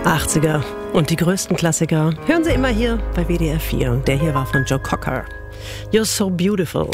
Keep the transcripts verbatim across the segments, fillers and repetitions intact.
achtziger und die größten Klassiker hören Sie immer hier bei W D R vier. Der hier war von Joe Cocker. You're so beautiful.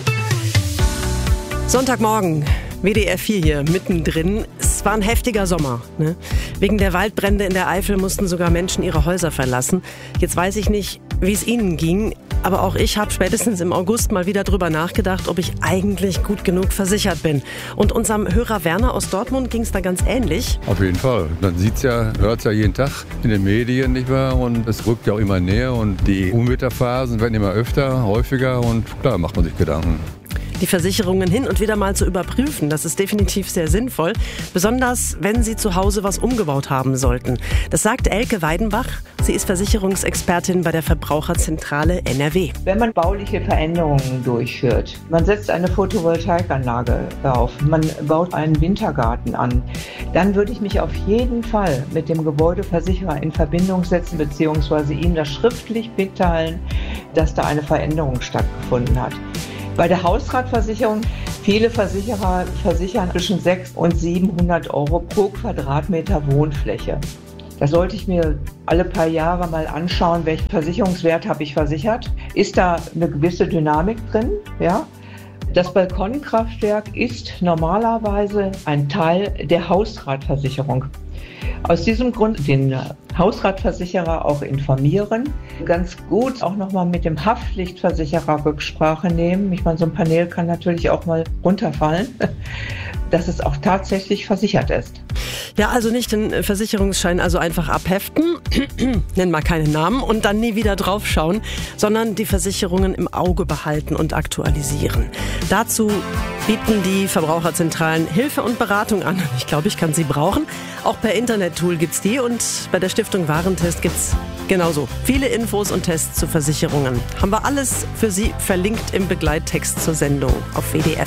Sonntagmorgen, W D R vier hier mittendrin. Es war ein heftiger Sommer. Ne? Wegen der Waldbrände in der Eifel mussten sogar Menschen ihre Häuser verlassen. Jetzt weiß ich nicht, wie es Ihnen ging, aber auch ich habe spätestens im August mal wieder drüber nachgedacht, ob ich eigentlich gut genug versichert bin. Und unserem Hörer Werner aus Dortmund ging es da ganz ähnlich. Auf jeden Fall. Man sieht's ja, hört's ja jeden Tag in den Medien, nicht wahr? Und es rückt ja auch immer näher und die Unwetterphasen werden immer öfter, häufiger und da macht man sich Gedanken. Die Versicherungen hin und wieder mal zu überprüfen, das ist definitiv sehr sinnvoll, besonders wenn Sie zu Hause was umgebaut haben sollten. Das sagt Elke Weidenbach. Sie ist Versicherungsexpertin bei der Verbraucherzentrale N R W. Wenn man bauliche Veränderungen durchführt, man setzt eine Photovoltaikanlage auf, man baut einen Wintergarten an, dann würde ich mich auf jeden Fall mit dem Gebäudeversicherer in Verbindung setzen bzw. ihm das schriftlich mitteilen, dass da eine Veränderung stattgefunden hat. Bei der Hausratversicherung, viele Versicherer versichern zwischen sechshundert und siebenhundert Euro pro Quadratmeter Wohnfläche. Das sollte ich mir alle paar Jahre mal anschauen, welchen Versicherungswert habe ich versichert. Ist da eine gewisse Dynamik drin? Ja? Das Balkonkraftwerk ist normalerweise ein Teil der Hausratversicherung. Aus diesem Grund den Hausratversicherer auch informieren. Ganz gut auch nochmal mit dem Haftpflichtversicherer Rücksprache nehmen. Ich meine, so ein Panel kann natürlich auch mal runterfallen, dass es auch tatsächlich versichert ist. Ja, also nicht den Versicherungsschein also einfach abheften, nennen mal keinen Namen und dann nie wieder draufschauen, sondern die Versicherungen im Auge behalten und aktualisieren. Dazu bieten die Verbraucherzentralen Hilfe und Beratung an. Ich glaube, ich kann sie brauchen. Auch per Internet-Tool gibt's die und bei der Stiftung Warentest gibt's genauso viele Infos und Tests zu Versicherungen. Haben wir alles für Sie verlinkt im Begleittext zur Sendung auf W D R.